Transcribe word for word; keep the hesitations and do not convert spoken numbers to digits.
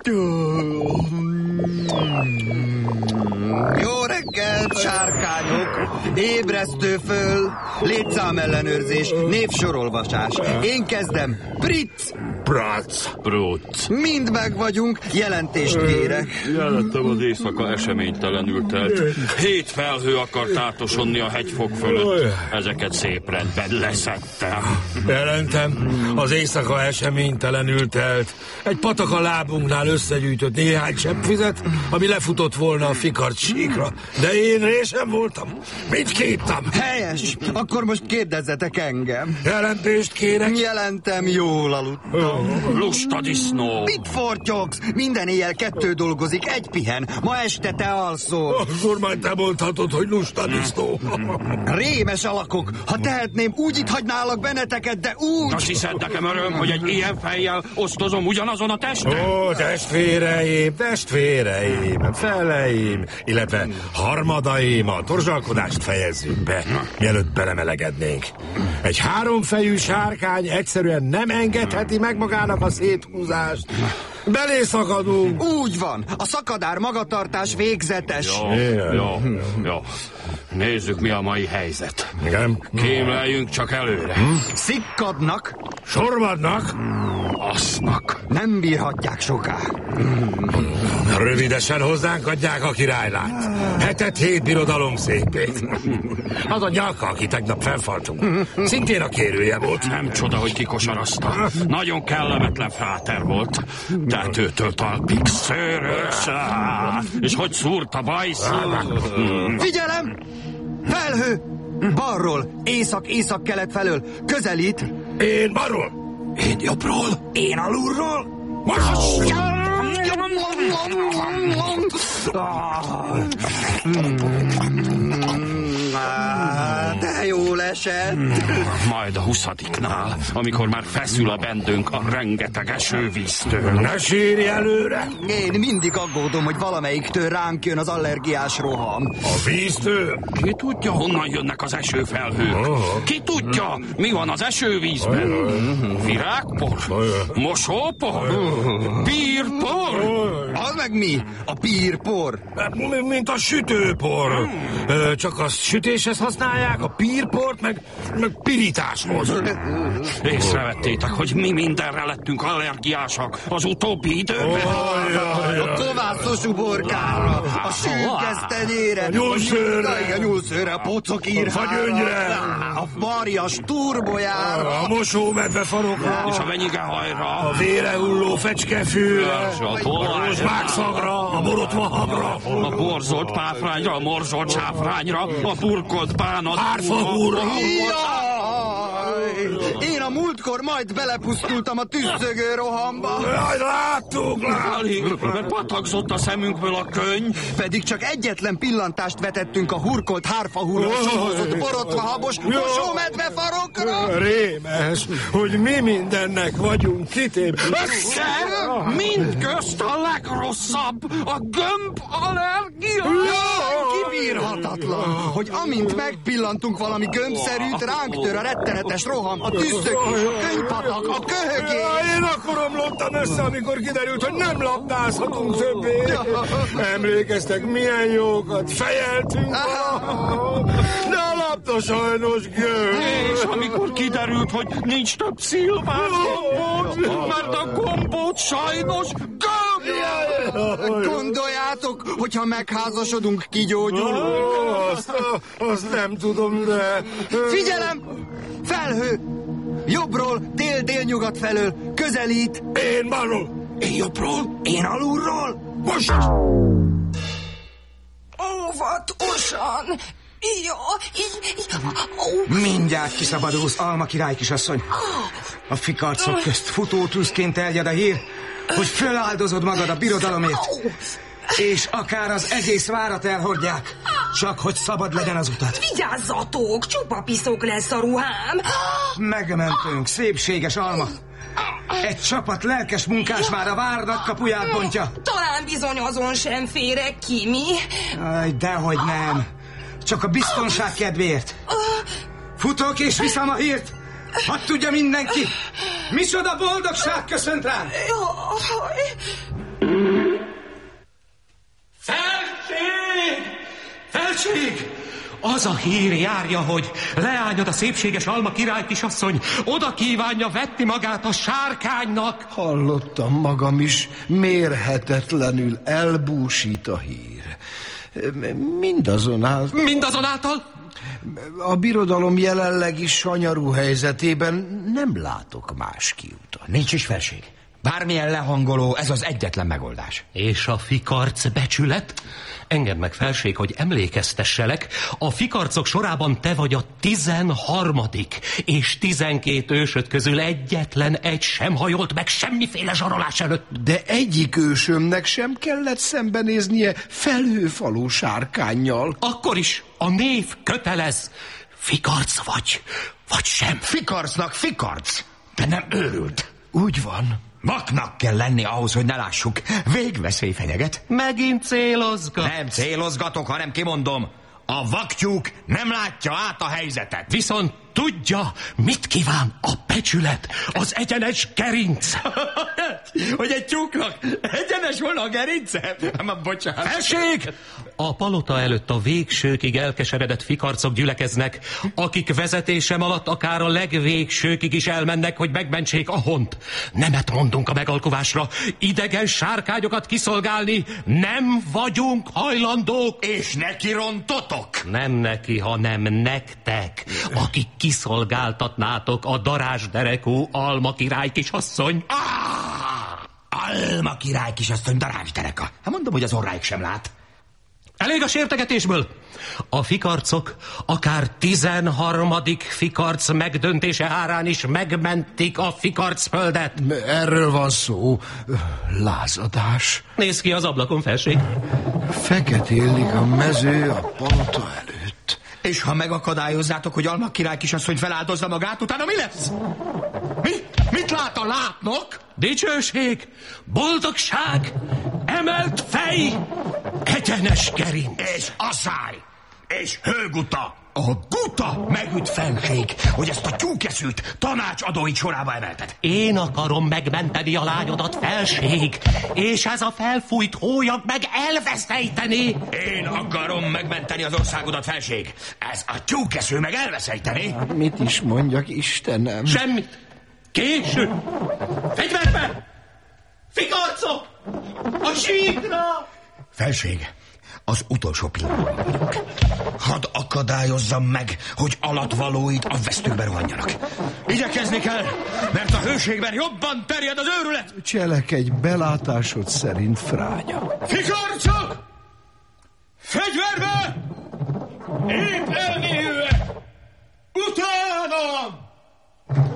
Jó reggelt, sárkányok! Ébresztő föl, létszám ellenőrzés, névsorolvasás. Én kezdem. Pritz! Prac! Brut! Mind meg vagyunk, jelentést kérek. Jelentem, az éjszaka eseménytelenül telt. Hét felhő akart átosonni a hegyfok fölött. Ezeket szép rendben leszedtem. Jelentem, az éjszaka eseménytelenül telt. Egy patak a lábunknál összegyűjtött néhány cseppvizet, ami lefutott volna a Fikart-síkra. De én résem voltam. Mit képtam? Helyes! Akkor most kérdezzetek engem. Jelentést kérek. Jelentem, jól aludtam. Lusta disznó! Mit fortyogsz? Minden éjjel kettő dolgozik, egy pihen. Ma este te alszol. Akkor majd te mondhatod, hogy lusta disznó. Rémes alakok. Ha tehetném, úgy itt hagynálak benneteket, de úgy... Azt hiszed nekem öröm, hogy egy ilyen fejjel osztozom ugyanazon a testen? Ó, testvéreim, testvéreim, feleim, illetve harmadaim, a torzsalkodást fejezzük be, mielőtt belemelegednénk. Egy háromfejű sárkány egyszerűen nem engedheti meg magának a széthúzást. Belé szakadunk. Úgy van. A szakadár magatartás végzetes. Jó, jó, jó. Nézzük, mi a mai helyzet. Igen? Kémleljünk csak előre. Hm? Szikkadnak. Sorvadnak. Asznak. Nem bírhatják soká. Rövidesen hozzánk adják a királylát. Hetet hét birodalom szépét. Az a nyalka, aki tegnap felfaltunk. Szintén a kérője volt. Nem csoda, hogy kikosarazta. Nagyon kellemetlen fráter volt. Tetőtől talpig szőrös. És hogy szúrt a bajsz. Figyelem! Felhő! Balról, észak-észak-kelet felől. Közelít. Én balról. Én jobbról. Én alulról. Most! De jól esett. Majd a huszadiknál, amikor már feszül a bendőnk a rengeteg esővíztől. Ne sírj előre! Én mindig aggódom, hogy valamelyiktől ránk jön az allergiás roham. A víztől? Ki tudja, honnan jönnek az esőfelhők? Oh. Ki tudja, mi van az esővízben? Virágpor? Mosópor? Pírpor? Az meg mi? A pírpor? Mint a sütőpor. Csak a sütéshez használják, a pírport, meg, meg pirításhoz. Észrevettétek, hogy mi mindenre lettünk allergiásak az utóbbi időben? Oh, ja, ja. A kovászos uborkára, a sűkesztenyére, a nyúlszőrre, a nyúlszőrre, a pocokírhára, a gyöngyre, a varjas turbojára, a mosómedve farokra, és a venyigehajra, a vérehulló fecskefűre, a rozsmákszagra, a borotva hagra, a borzolt páfrányra, a morzolt sáfrányra, a burkolt bánat, árfahúra. Én a múltkor majd belepusztultam a tüsszögő rohamba. Jaj, láttuk, láttuk. mert patakzott a szemünkből a könny. Pedig csak egyetlen pillantást vetettünk a hurkolt hárfahúra, somozott borotva habos mosómedve farokra. Rémes, hogy mi mindennek vagyunk kitépve. De mindközt a legrosszabb, a gömb allergia. Kibírhatatlan, hogy amint megpillantunk valami gömbszerűt, ránk tör a rettenetes roham, a tüsszögés, a könyvpatak, a köhögés. Én akkor omlottam össze, amikor kiderült, hogy nem labdázhatunk többé. Emlékeztek, milyen jókat fejeltünk valaha. De a labda sajnos gömb. És amikor kiderült, hogy nincs több szilvás gombóc, mert a gombóc sajnos gömb. Gondoljátok, hogyha megházasodunk, kigyógyulunk? Azt, azt nem tudom, de... Figyelem! Felhő! Jobbról, dél-délnyugat felől, közelít. Én balról. Én jobbról, én alulról. Most! Óvatosan! Ja, így... Ó. Mindjárt kiszabadulsz, Alma király kisasszony. A fikarcok közt futótűzként eljed a hír, hogy föláldozod magad a birodalomért. És akár az egész várat elhordják, csak hogy szabad legyen az utat. Vigyázzatok, csupa piszok lesz a ruhám. Megmentünk, szépséges Alma. Egy csapat lelkes munkás már a vár nagy kapuját bontja. Talán bizony azon sem férek ki, mi? Aj, dehogy nem. Csak a biztonság kedvéért. Futok és viszem a hírt. Hadd tudja mindenki, micsoda boldogság köszönt rám. Jaj. Feleség! Az a hír járja, hogy leányod, a szépséges Alma király kisasszony oda kívánja vetni magát a sárkánynak. Hallottam magam is, mérhetetlenül elbúsít a hír. Mindazonáltal... Mindazonáltal? A birodalom jelenlegi sanyarú helyzetében nem látok más kiutat. Nincs is felség. Bármilyen lehangoló, ez az egyetlen megoldás. És a fikarc becsület? Engedd meg, felség, hogy emlékeztesselek, a fikarcok sorában te vagy a tizenharmadik, és tizenkét ősöd közül egyetlen egy sem hajolt meg semmiféle zsarolás előtt. De egyik ősömnek sem kellett szembenéznie felhőfalú sárkánnyal. Akkor is a név kötelez. Fikarc vagy, vagy sem. Fikarcnak fikarc, de nem őrült. Úgy van. Vaknak kell lenni ahhoz, hogy ne lássuk. Végveszély fenyeget. Megint célozgat. Nem célozgatok, hanem kimondom. A vaktyúk nem látja át a helyzetet. Viszont tudja, mit kíván a becsület, az egyenes gerinc. Hogy egy tyúknak egyenes volna a gerince? Hát, bocsánat. Felség! A palota előtt a végsőkig elkeseredett fikarcok gyülekeznek, akik vezetésem alatt akár a legvégsőkig is elmennek, hogy megmentsék a hont. Nemet mondunk a megalkovásra, idegen sárkányokat kiszolgálni nem vagyunk hajlandók. És neki rontotok? Nem neki, hanem nektek, akik kiszolgáltatnátok a darázsderekú Alma király kisasszony. Ah, Alma király kisasszony darázsdereka. Hát mondom, hogy az orráig sem lát. Elég a sértegetésből! A fikarcok akár tizenharmadik fikarc megdöntése árán is megmentik a fikarcföldet. Erről van szó. Lázadás. Nézd ki az ablakon, felség. Feketélik a mező a palota előtt. És ha megakadályozzátok, hogy Alma király kisasszony feláldozza magát, utána mi lesz? Mi? Mit lát a látnok? Dicsőség, boldogság, emelt fej, egyenes gerinc. És asszály, és hőguta. A guta megüt fenség, hogy ezt a tyúkeszűt tanácsadóit sorába emelted. Én akarom megmenteni a lányodat, felség, és ez a felfújt hólyag meg elveszejteni. Én akarom megmenteni az országodat, felség. Ez a tyúkeszű meg elveszejteni. Mit is mondjak, Istenem? Semmit. Késő. Fegyverbe! Fikarcok! A síkra! Felség, az utolsó pillanatban vagyunk. Hadd akadályozzam meg, hogy alatvalóid a vesztőkbe rohanjanak. Igyekezni kell, mert a hőségben jobban terjed az őrület. Cselekedj belátásod szerint, fránya. Fikarcok! Fegyverbe! Épp elmélyűek!